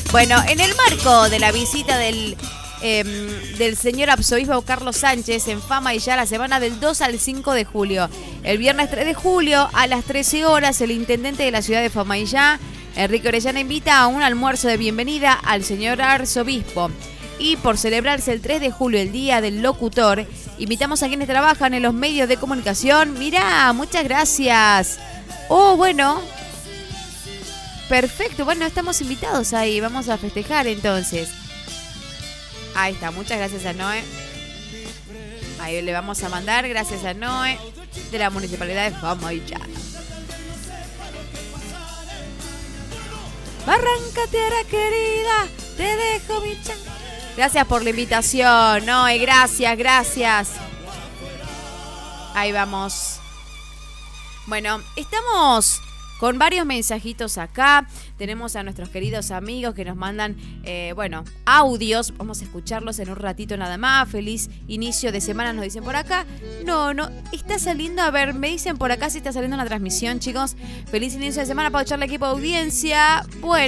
Bueno, en el marco de la visita del señor arzobispo Carlos Sánchez en Fama y ya la semana del 2 al 5 de julio. El viernes 3 de julio a las 13 horas, el intendente de la ciudad de Fama y ya, Enrique Orellana, invita a un almuerzo de bienvenida al señor arzobispo. Y por celebrarse el 3 de julio, el Día del Locutor, invitamos a quienes trabajan en los medios de comunicación. Mirá, muchas gracias. Oh, bueno. Perfecto, bueno, estamos invitados ahí. Vamos a festejar entonces. Ahí está, muchas gracias a Noé. Ahí le vamos a mandar, gracias a Noé, de la Municipalidad de Fama y ya. Barranca, querida, te dejo mi chan. Gracias por la invitación, Noé, gracias. Ahí vamos. Bueno, estamos con varios mensajitos acá. Tenemos a nuestros queridos amigos que nos mandan, audios. Vamos a escucharlos en un ratito nada más. Feliz inicio de semana, nos dicen por acá. No, está saliendo, a ver, me dicen por acá si está saliendo una transmisión, chicos. Feliz inicio de semana para echarle equipo de audiencia.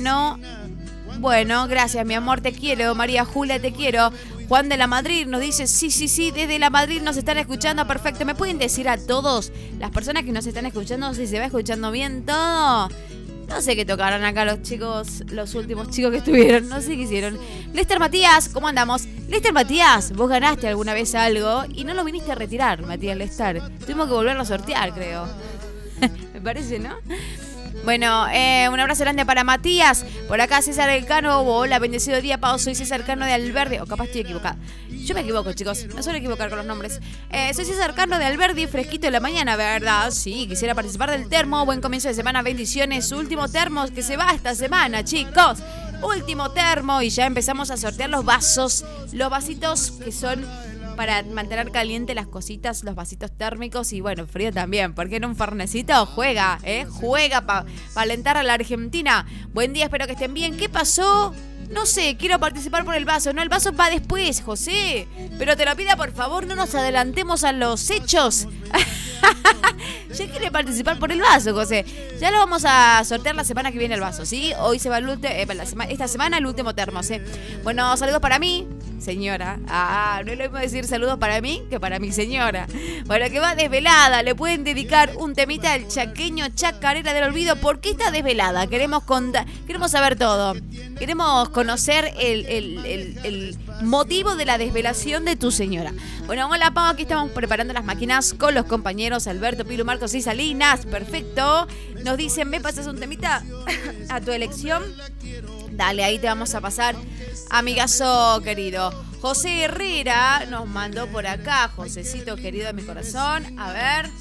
Bueno, gracias, mi amor, te quiero. María Julia, te quiero. Juan de la Madrid nos dice, sí, desde la Madrid nos están escuchando, perfecto. ¿Me pueden decir a todos, las personas que nos están escuchando, si se va escuchando bien todo? No sé qué tocaron acá los chicos, los últimos chicos que estuvieron, no sé qué hicieron. Lester Matías, ¿cómo andamos? Lester Matías, vos ganaste alguna vez algo y no lo viniste a retirar, Matías Lester. Tuvimos que volverlo a sortear, creo. Me parece, ¿no? Bueno, un abrazo grande para Matías. Por acá César Elcano. Hola, bendecido día, Pau. Soy César Elcano de Alberdi. O capaz estoy equivocada. Yo me equivoco, chicos. Me suelo equivocar con los nombres. Soy César Elcano de Alberdi. Fresquito de la mañana, ¿verdad? Sí, quisiera participar del termo. Buen comienzo de semana. Bendiciones. Último termo que se va esta semana, chicos. Último termo. Y ya empezamos a sortear los vasos. Los vasitos que son para mantener caliente las cositas, los vasitos térmicos y bueno, frío también, porque en un farnecito juega para alentar a la Argentina. Buen día, espero que estén bien. ¿Qué pasó? No sé, quiero participar por el vaso. No, el vaso va después, José. Pero te lo pido, por favor, no nos adelantemos a los hechos. Ya quiere participar por el vaso, José. Ya lo vamos a sortear la semana que viene el vaso, ¿sí? Hoy se va esta semana el último termo, ¿sí? Bueno, saludos para mí, señora. No es lo mismo decir saludos para mí que para mi señora. Bueno, que va desvelada. Le pueden dedicar un temita al chaqueño Chacarera del Olvido. ¿Por qué está desvelada? Queremos saber todo. Queremos conocer el motivo de la desvelación de tu señora. Bueno, hola, Pau. Aquí estamos preparando las máquinas con los compañeros Alberto, Pilo, Marcos y Salinas. Perfecto. Nos dicen, ¿me pasas un temita a tu elección? Dale, ahí te vamos a pasar, amigazo querido. José Herrera nos mandó por acá. Josecito querido de mi corazón. A ver.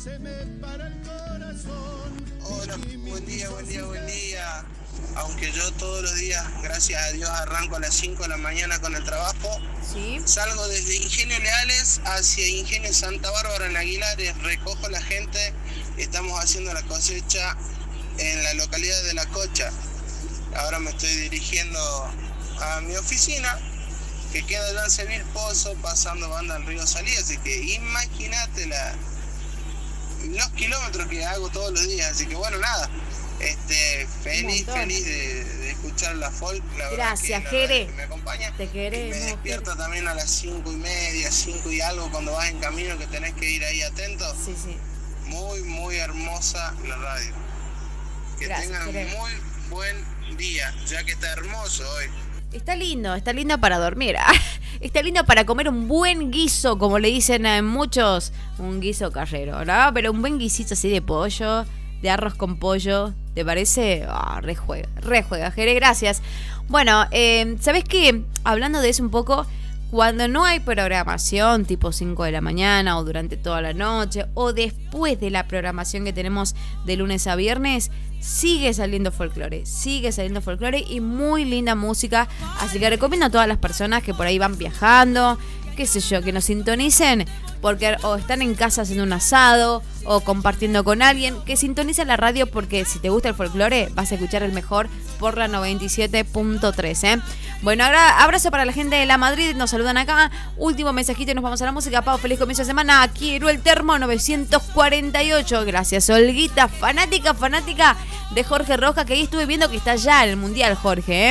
Hola, buen día. Aunque yo todos los días, gracias a Dios, arranco a las 5 de la mañana con el trabajo. Sí. Salgo desde Ingenio Leales hacia Ingenio Santa Bárbara en Aguilares. Recojo a la gente. Estamos haciendo la cosecha en la localidad de La Cocha. Ahora me estoy dirigiendo a mi oficina, que queda allá en Seville Pozo, pasando banda al río Salí. Así que imagínate los kilómetros que hago todos los días. Así que bueno, nada. Feliz de escuchar la folk. La gracias, verdad Jere. que me acompaña. Te queremos. Me despierta también a las 5:30, 5 y algo, cuando vas en camino, que tenés que ir ahí atento. Sí. Muy, muy hermosa la radio. Que gracias, tengan Jere. muy buen día, ya que está hermoso hoy. Está lindo para dormir. Está lindo para comer un buen guiso, como le dicen a muchos, un guiso carrero, ¿no? Pero un buen guisito así de pollo, de arroz con pollo, ¿te parece? Rejuega, Jere, gracias. Bueno, ¿sabés qué? Hablando de eso un poco, cuando no hay programación tipo 5 de la mañana o durante toda la noche o después de la programación que tenemos de lunes a viernes, sigue saliendo folclore y muy linda música. Así que recomiendo a todas las personas que por ahí van viajando, qué sé yo, que nos sintonicen porque o están en casa haciendo un asado o compartiendo con alguien, que sintonicen la radio, porque si te gusta el folclore vas a escuchar el mejor por la 97.3, Bueno, ahora abrazo para la gente de la Madrid, nos saludan acá. Último mensajito y nos vamos a la música. Pau, feliz comienzo de semana. Quiero el termo 948. Gracias, Olguita, fanática de Jorge Rojas, que ahí estuve viendo que está ya en el Mundial, Jorge,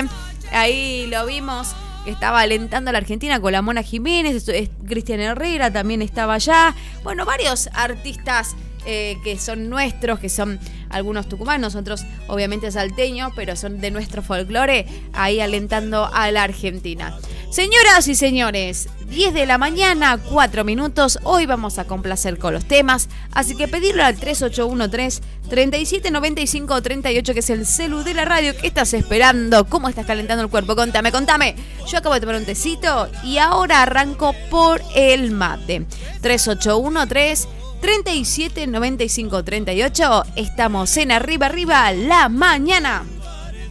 Ahí lo vimos, que estaba alentando a la Argentina con la Mona Jiménez, Cristian Herrera también estaba allá. Bueno, varios artistas que son nuestros, que son algunos tucumanos, otros obviamente salteños, pero son de nuestro folclore, ahí alentando a la Argentina. Señoras y señores, 10 de la mañana, 4 minutos. Hoy vamos a complacer con los temas, así que pedirlo al 3813-3795-38, que es el celu de la radio. ¿Qué estás esperando? ¿Cómo estás calentando el cuerpo? Contame. Yo acabo de tomar un tecito y ahora arranco por el mate. 3813-3795-38. Estamos en Arriba la Mañana.